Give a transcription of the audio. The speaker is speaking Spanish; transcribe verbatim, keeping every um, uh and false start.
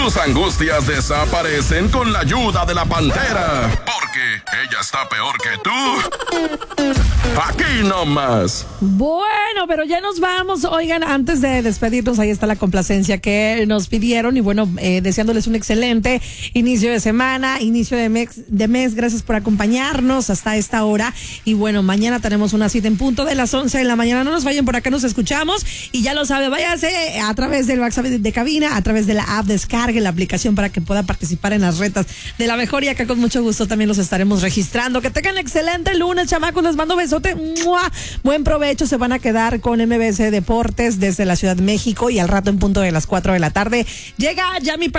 tus angustias desaparecen con la ayuda de la Pantera. Porque ella está peor que tú. Aquí nomás. Bueno, pero ya nos vamos. Oigan, antes de despedirnos, ahí está la complacencia que nos pidieron. Y bueno, eh, deseándoles un excelente inicio de semana, inicio de mes, de mes. Gracias por acompañarnos hasta esta hora. Y bueno, mañana tenemos una cita en punto de las once de la mañana. No nos vayan, por acá nos escuchamos. Y ya lo sabe, váyase a través del WhatsApp de cabina, a través de la app, descargue la aplicación para que pueda participar en las retas de la mejor. Y acá con mucho gusto también los estaremos registrando. Que tengan excelente lunes, chamacos. Les mando besote. ¡Mua! Buen provecho. Se van a quedar con M B C Deportes desde la Ciudad de México. Y al rato en punto de las cuatro de la tarde llega ya mi